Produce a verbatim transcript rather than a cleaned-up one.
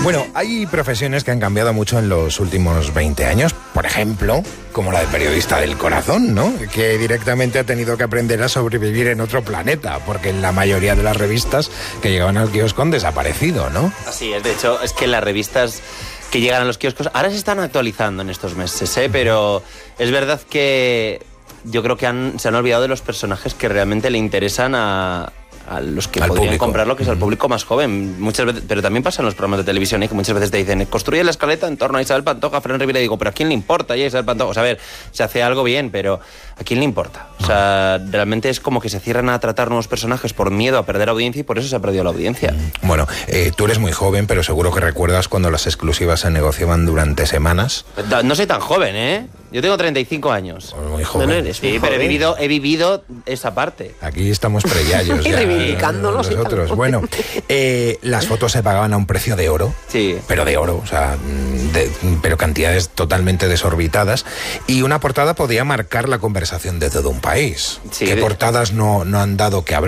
Bueno, hay profesiones que han cambiado mucho en los últimos veinte años. Por ejemplo, como la de periodista del corazón, ¿no? Que directamente ha tenido que aprender a sobrevivir en otro planeta, porque en la mayoría de las revistas que llegaban al kiosco han desaparecido, ¿no? Así es, de hecho, es que las revistas que llegan a los kioscos ahora se están actualizando en estos meses, ¿eh? Pero es verdad que yo creo que han, se han olvidado de los personajes que realmente le interesan a... a los que al podrían público. comprarlo, que es al público más joven. Muchas veces, pero también pasa en los programas de televisión, ¿eh? Que muchas veces te dicen, construye la escaleta en torno a Isabel Pantoja, Fran Rivera, y digo, pero ¿a quién le importa ya Isabel Pantoja? O sea, a ver, se hace algo bien, pero ¿a quién le importa? O sea, realmente es como que se cierran a tratar nuevos personajes por miedo a perder audiencia y por eso se ha perdido la audiencia. Bueno, eh, tú eres muy joven, pero seguro que recuerdas cuando las exclusivas se negociaban durante semanas. No soy tan joven, ¿eh? Yo tengo treinta y cinco años. Muy joven. No, no eres muy Sí, pero he joven. vivido, he vivido esa parte. Aquí estamos preyayos Y ya. reivindicándolos y nosotros. tal. Bueno, eh, las fotos se pagaban a un precio de oro. Sí. Pero de oro, o sea, de, pero cantidades totalmente desorbitadas. Y una portada podía marcar la conversación de todo un país. Sí, ¿Qué de- portadas no, no han dado que hablar?